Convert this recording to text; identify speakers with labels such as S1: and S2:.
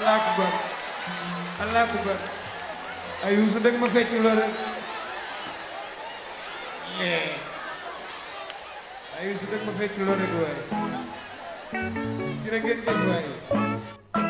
S1: Allah akbar Allah akbar ay Youssou dëgg ma fecc loo rek ay Youssou dëgg ma fecc loo rek waay jërë ngeen jëf waay